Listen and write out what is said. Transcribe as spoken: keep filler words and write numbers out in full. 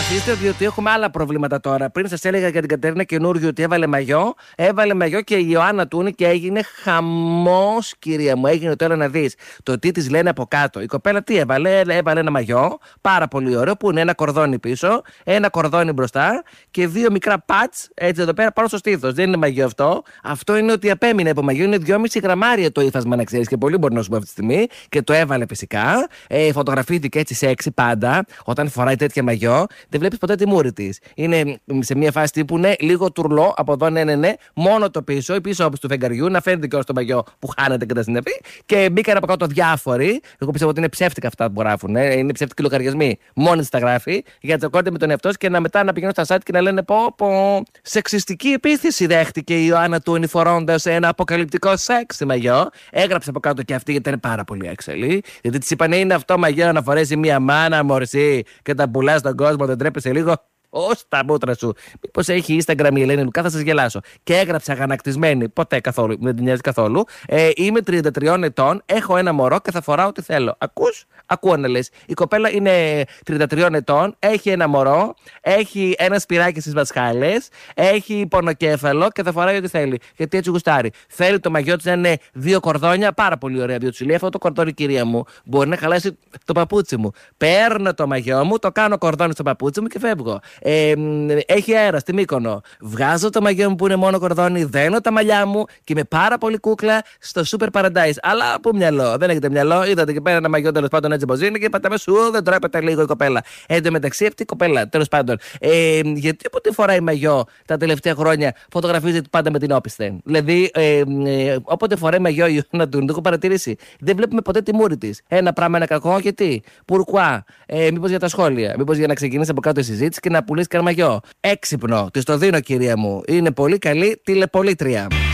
Καθίστε, διότι έχουμε άλλα προβλήματα τώρα. Πριν σας έλεγα για την Κατερίνα καινούργιο ότι έβαλε μαγιό, έβαλε μαγιό και η Ιωάννα Τούνη και έγινε χαμός, κυρία μου. Έγινε τώρα να δεις το τι της λένε από κάτω. Η κοπέλα τι έβαλε, έβαλε ένα μαγιό, πάρα πολύ ωραίο, που είναι ένα κορδόνι πίσω, ένα κορδόνι μπροστά και δύο μικρά πατς έτσι εδώ πέρα πάνω στο στήθος. Δεν είναι μαγιό αυτό. Αυτό είναι ότι απέμεινε από μαγιό, είναι δυόμισι γραμμάρια το ύφασμα, να ξέρεις, και πολύ μπορεί να σου πω αυτή τη στιγμή. Και το έβαλε φυσικά. Ε, φωτογραφήθηκε έτσι σεξι πάντα. Όταν φοράει τέτοια μαγιό, δεν βλέπεις ποτέ τη μούρη της. Είναι σε μια φάση τύπου ναι, λίγο τουρλό από εδώ, ναι, ναι, ναι, μόνο το πίσω, η πίσω όψη του φεγγαριού, να φαίνεται και όλο το μαγιό που χάνεται και τα συννεφή. Και μπήκαν από κάτω διάφοροι. Εγώ πιστεύω ότι είναι ψεύτικα αυτά που γράφουν. Ε. Είναι ψεύτικοι λογαριασμοί. Μόνη της τα γράφει για να τσακώνται με τον εαυτό και να μετά να πηγαίνουν στα site και να λένε πω, πω. Σεξιστική επίθεση δέχτηκε η Ιωάννα Τούνη φορώντας ένα αποκαλυπτικό σεξ μαγιό. Έγραψε από κάτω και αυτή γιατί ήταν πάρα πολύ έξαλλη. Γιατί της είπανε είναι αυτό μαγιό να φορέσει μια μάνα μορσή και τα πουλά στον κόσμο, δεν τρέπεσαι λίγο. Ω τα μούτρα σου. Μήπως έχει Instagram η Ελένη Λουκά, θα σας γελάσω. Και έγραψε αγανακτισμένη, ποτέ καθόλου, δεν την νοιάζει καθόλου. Ε, είμαι τριάντα τριών ετών, έχω ένα μωρό και θα φοράω ό,τι θέλω. Ακούς, ακούω να λες. Η κοπέλα είναι τριάντα τριών ετών, έχει ένα μωρό, έχει ένα σπυράκι στις βασχάλες, έχει πονοκέφαλο και θα φοράει ό,τι θέλει. Γιατί έτσι γουστάρει. Θέλει το μαγιό της να είναι δύο κορδόνια, πάρα πολύ ωραία. Διότι σου λέει αυτό το κορδόνι, κυρία μου, μπορεί να χαλάσει το παπούτσι μου. Παίρνω το μαγιό μου, το κάνω κορδόνι στο παπούτσι μου και φεύγω. Ε, έχει αέρα στη Μύκονο. Βγάζω το μαγιό μου που είναι μόνο κορδόνι, δένω τα μαλλιά μου και είμαι πάρα πολύ κούκλα στο Super Paradise. Αλλά πού μυαλό, δεν έχετε μυαλό. Είδατε και πέρα ένα μαγιό τέλος πάντων έτσι πως είναι και πατάμε σου, δεν τρέπεται λίγο η κοπέλα. Εν τω μεταξύ αυτή η κοπέλα τέλος πάντων. Ε, γιατί όποτε φοράει μαγιό τα τελευταία χρόνια φωτογραφίζεται πάντα με την όπισθεν. Δηλαδή, ε, ε, όποτε φοράει μαγιό η Ιωάννα Τούνη, το έχω παρατηρήσει. Δεν βλέπουμε ποτέ τη μούρη της. Ένα πράγμα, ένα κακό, γιατί. Πουρκουά. Ε, μήπως για τα σχόλια. Μήπως για να ξεκινήσει από κάτω η συζήτηση και να πουλήσει κανένα μαγιό. Έξυπνο. Της το δίνω, κυρία μου. Είναι πολύ καλή τηλεπολίτρια.